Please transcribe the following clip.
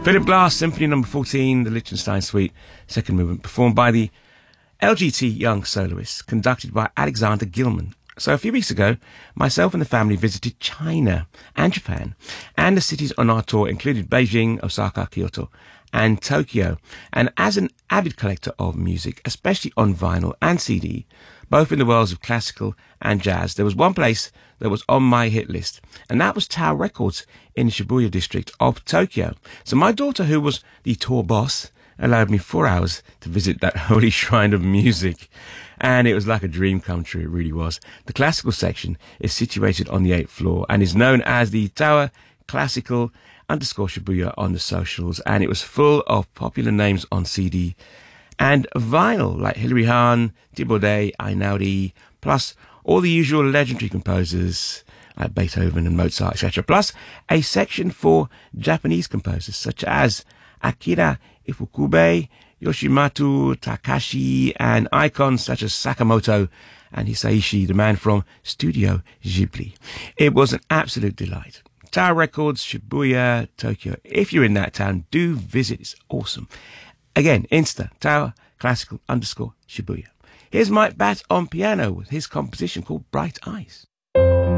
Philip Glass, Symphony No. 14, the Liechtenstein Suite, second movement, performed by the LGT Young Soloists, conducted by Alexander Gilman. So a few weeks ago, myself and the family visited China and Japan, and the cities on our tour included Beijing, Osaka, Kyoto, and Tokyo. And as an avid collector of music, especially on vinyl and CD, both in the worlds of classical and jazz, there was one place that was on my hit list, and that was Tower Records in the Shibuya district of Tokyo. So my daughter, who was the tour boss, allowed me 4 hours to visit that holy shrine of music, and it was like a dream come true. It really was. The classical section is situated on the 8th floor and is known as the Tower Classical _Shibuya on the socials, and it was full of popular names on CD and vinyl like Hilary Hahn, Thibaudet, Einaudi, plus all the usual legendary composers like Beethoven and Mozart, etc., plus a section for Japanese composers such as Akira Ifukube, Yoshimoto Takashi, and icons such as Sakamoto and Hisaishi, the man from Studio Ghibli. It was an absolute delight. Tower Records, Shibuya, Tokyo. If you're in that town, do visit. It's awesome. Again, Insta, Tower Classical _Shibuya. Here's Mike Batt on piano with his composition called Bright Eyes.